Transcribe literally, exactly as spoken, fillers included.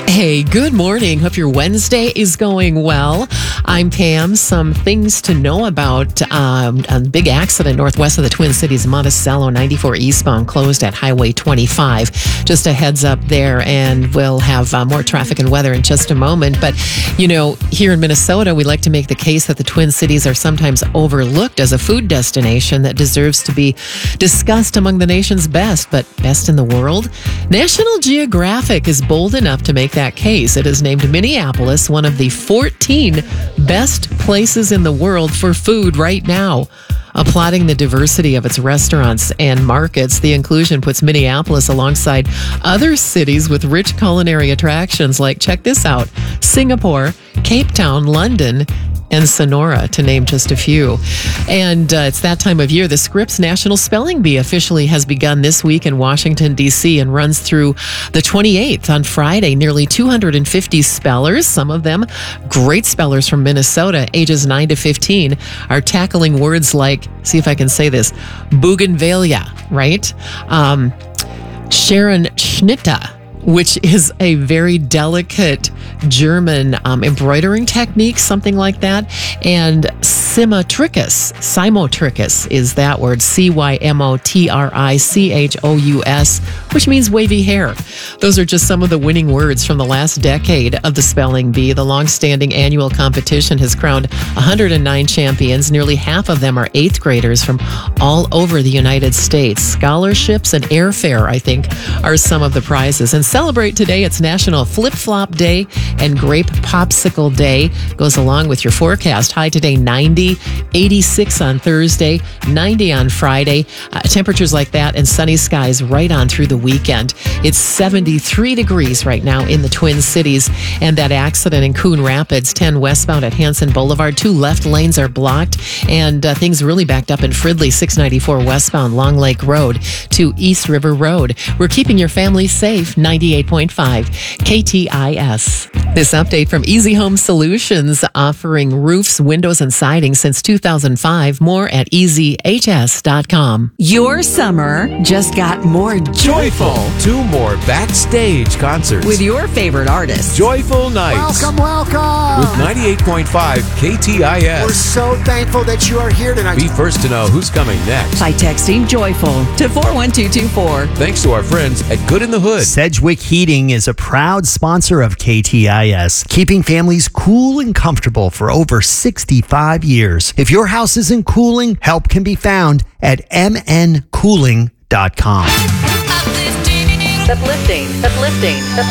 Hey, good morning. Hope your Wednesday is going well. I'm Pam. Some things to know about um, a big accident northwest of the Twin Cities, Monticello, ninety-four eastbound, closed at Highway twenty-five. Just a heads up there, and we'll have uh, more traffic and weather in just a moment. But, you know, here in Minnesota, we like to make the case that the Twin Cities are sometimes overlooked as a food destination that deserves to be discussed among the nation's best, but best in the world? National Geographic is bold enough to make that case. It has named Minneapolis one of the fourteen best places in the world for food right now. Applauding the diversity of its restaurants and markets, the inclusion puts Minneapolis alongside other cities with rich culinary attractions like, check this out, Singapore, Cape Town, London, and Sonora, to name just a few. And uh, it's that time of year. The Scripps National Spelling Bee officially has begun this week in Washington, D C and runs through the twenty-eighth on Friday. Nearly two hundred fifty spellers, some of them great spellers from Minnesota, ages nine to fifteen, are tackling words like, see if I can say this, bougainvillea, right? Um, Sharon Schnitta, which is a very delicate German um, embroidering technique, something like that. And Cymotrichus, Cymotrichus is that word, C Y M O T R I C H O U S, which means wavy hair. Those are just some of the winning words from the last decade of the Spelling Bee. The long-standing annual competition has crowned one hundred nine champions. Nearly half of them are eighth graders from all over the United States. Scholarships and airfare, I think, are some of the prizes. And celebrate today. It's National Flip-Flop Day and Grape Popsicle Day. Goes along with your forecast. High today, ninety, eighty-six on Thursday, ninety on Friday. Uh, temperatures like that and sunny skies right on through the weekend. It's seventy-three degrees right now in the Twin Cities. And that accident in Coon Rapids, ten westbound at Hanson Boulevard. Two left lanes are blocked. And uh, things really backed up in Fridley, six ninety-four westbound Long Lake Road to East River Road. We're keeping your family safe. ninety-eight point five K T I S. This update from Easy Home Solutions, offering roofs, windows, and siding since two thousand five. More at easy h s dot com. Your summer just got more joyful. Two more backstage concerts With your favorite artists. Joyful Nights Welcome, welcome. with ninety-eight point five K T I We're S. so thankful that you are here tonight. Be first to know who's coming next. By texting joyful to four one two two four. Thanks to our friends at Good in the Hood. Sedgwick Heating is a proud sponsor of K T I S, keeping families cool and comfortable for over sixty-five years. If your house isn't cooling, help can be found at m n cooling dot com. Uplifting, uplifting, uplifting.